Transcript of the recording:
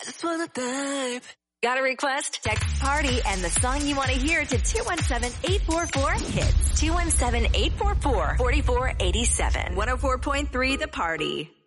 just wanna dive. Got a request? Text PARTY and the song you want to hear to 217-844-HITS. 217-844-4487. 104.3 The Party.